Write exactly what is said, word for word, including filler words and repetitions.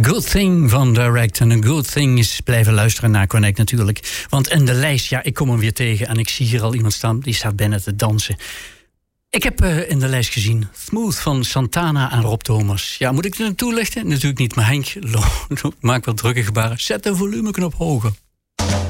Good Thing van Direct. En een good thing is blijven luisteren naar Connect natuurlijk. Want in de lijst, ja, ik kom hem weer tegen. En ik zie hier al iemand staan, die staat bijna te dansen. Ik heb uh, in de lijst gezien Smooth van Santana en Rob Thomas. Ja, moet ik het toelichten? Natuurlijk niet, maar Henk maakt wel drukke gebaren. Zet de volumeknop hoger.